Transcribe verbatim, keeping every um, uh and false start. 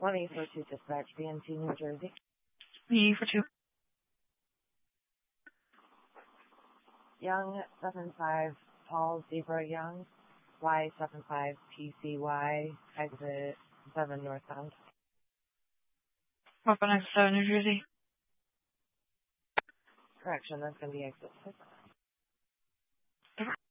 one eight four two dispatch, B N T, New Jersey. B for two. Young, seven five, Paul Zebra Young, Y seven five P C Y, exit seven northbound. Up on exit seven, New Jersey. Correction, that's going to be exit six.